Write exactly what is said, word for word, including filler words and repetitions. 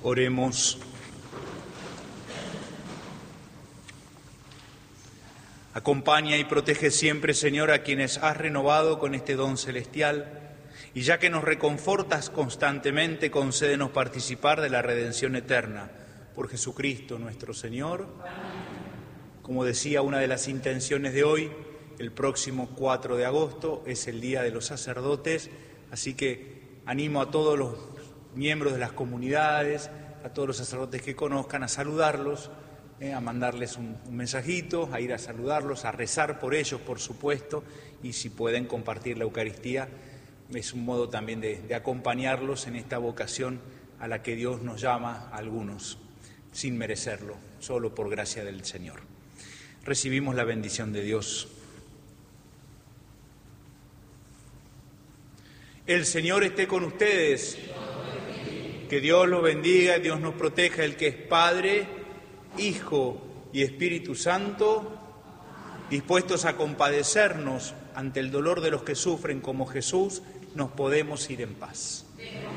Oremos. Acompaña y protege siempre, Señor, a quienes has renovado con este don celestial, y ya que nos reconfortas constantemente, concédenos participar de la redención eterna. Por Jesucristo nuestro Señor. Como decía, una de las intenciones de hoy, el próximo cuatro de agosto, es el Día de los Sacerdotes, así que animo a todos los miembros de las comunidades, a todos los sacerdotes que conozcan, a saludarlos, eh, a mandarles un, un mensajito, a ir a saludarlos, a rezar por ellos, por supuesto, y si pueden compartir la Eucaristía, es un modo también de, de acompañarlos en esta vocación a la que Dios nos llama a algunos, sin merecerlo, solo por gracia del Señor. Recibimos la bendición de Dios. El Señor esté con ustedes. Que Dios los bendiga, Dios nos proteja, el que es Padre, Hijo y Espíritu Santo, dispuestos a compadecernos ante el dolor de los que sufren como Jesús, nos podemos ir en paz.